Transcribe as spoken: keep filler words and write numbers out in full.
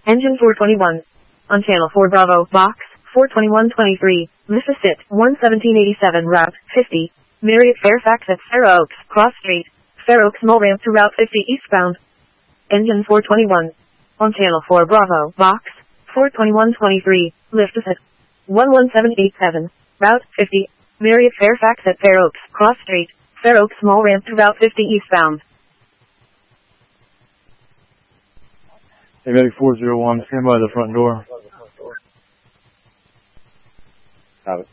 Engine four twenty-one. On channel four Bravo, box, four twenty-one twenty-three, Mississippi, one seventeen eighty-seven, route, fifty, Marriott Fairfax at Fair Oaks, Cross Street, Fair Oaks Mall ramp to route fifty eastbound. Engine four twenty-one. On channel four Bravo, box, four twenty-one twenty-three, lift at one one seven eight seven, route fifty, Marriott Fairfax at Fair Oaks, Cross Street, Fair Oaks Mall ramp to route fifty eastbound. Hey, Medic four zero one, stand by the front door. Have it.